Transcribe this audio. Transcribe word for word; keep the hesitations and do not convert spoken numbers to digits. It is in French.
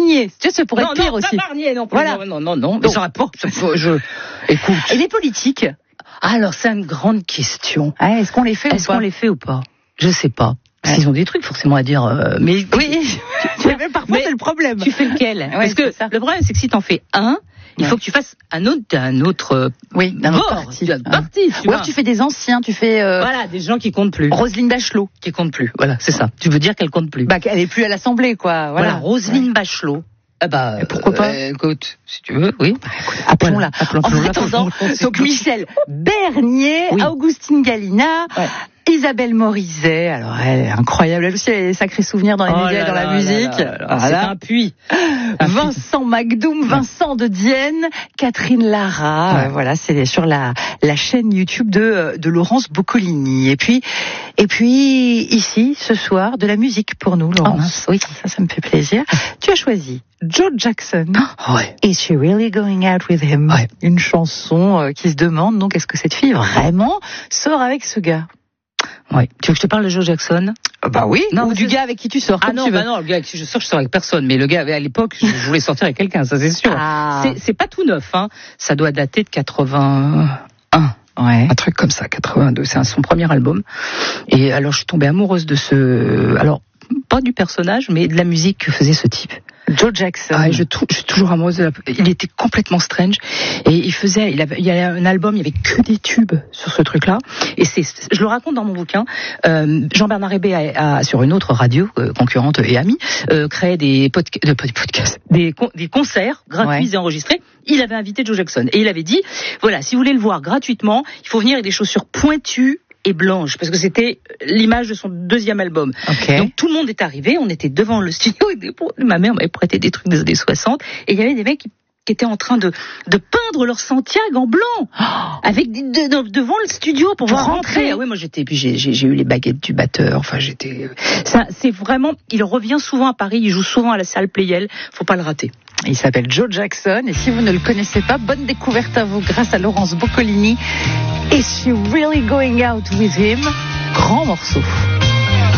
Barnier. Tu sais, ça pourrait non, être pire non, aussi. Pas Barnier non plus. Voilà. Non, non, non, non. Mais ça rapporte. Je, écoute. Et les politiques? Alors, c'est une grande question. Ah, est-ce qu'on les fait Est-ce ou pas? qu'on les fait ou pas? Je sais pas. Parce qu'ils ont des trucs forcément à dire. Euh, mais oui. Parfois, mais c'est le problème. Tu fais lequel? Ouais, Parce que le problème, c'est que si t'en fais un, il faut ouais. que tu fasses un autre, un autre. Oui, d'un autre bord, parti. d'un parti. Tu Ou vois. alors tu fais des anciens, tu fais. Euh... Voilà, des gens qui comptent plus. Roselyne Bachelot. Qui compte plus. Voilà, c'est ça. Tu veux dire qu'elle compte plus. Bah, elle est plus à l'Assemblée, quoi. Voilà. Voilà, Roselyne ouais. Bachelot. Ah bah, et pourquoi pas euh, écoute, si tu veux, oui. Appelons-la. Voilà, En attendant, donc Michel Bernier, oui. Augustine Galina, ouais. Isabelle Morizet, alors elle est incroyable, elle aussi elle a des sacrés souvenirs dans les oh médias et dans là la là musique. Là là là. Voilà. C'est un puits. Un Vincent Magdoum, Vincent de Dienne, Catherine Lara, ouais. euh, voilà, c'est sur la la chaîne YouTube de de Laurence Boccolini. Et puis et puis ici ce soir de la musique pour nous, Laurence. Oh, oui, ça ça me fait plaisir. Tu as choisi Joe Jackson. Oh, ouais. Is she really going out with him? Ouais. Une chanson euh, qui se demande donc est-ce que cette fille vraiment sort avec ce gars? Ouais. Tu veux que je te parle de Joe Jackson? euh, Bah oui. Non, ou du gars avec qui tu sors. Ah comme non, tu veux. bah non, le gars avec qui je sors, je sors avec personne. Mais le gars, à l'époque, je voulais sortir avec quelqu'un, ça c'est sûr. Ah. C'est, c'est pas tout neuf, hein. Ça doit dater de quatre-vingt-un. Ouais. Un truc comme ça, quatre-vingt-deux. C'est un, son premier album. Et alors, je suis tombée amoureuse de ce, alors, pas du personnage, mais de la musique que faisait ce type. Joe Jackson. Ah, je, je suis toujours amoureuse de la... Il était complètement strange. Et il faisait, il avait, il y avait un album, il y avait que des tubes sur ce truc-là. Et c'est, je le raconte dans mon bouquin. Euh, Jean-Bernard Hébé a, a, sur une autre radio, euh, concurrente et amie, euh, créé des, podca- de, des podcasts, des, con- des concerts gratuits ouais. et enregistrés. Il avait invité Joe Jackson. Et il avait dit, voilà, si vous voulez le voir gratuitement, il faut venir avec des chaussures pointues et blanche, parce que c'était l'image de son deuxième album. Okay. Donc tout le monde est arrivé, on était devant le studio, et ma mère m'avait prêté des trucs des années soixante, et il y avait des mecs qui, qui étaient en train de, de peindre leur Santiago en blanc, oh. avec de, de, de, devant le studio pour, pour pouvoir rentrer. rentrer. Ah oui, moi j'étais, puis j'ai, j'ai, j'ai eu les baguettes du batteur, enfin j'étais... Ça, c'est vraiment, il revient souvent à Paris, il joue souvent à la salle Playel, faut pas le rater. Il s'appelle Joe Jackson, et si vous ne le connaissez pas, bonne découverte à vous grâce à Laurence Boccolini. Is she really going out with him? Grand morceau.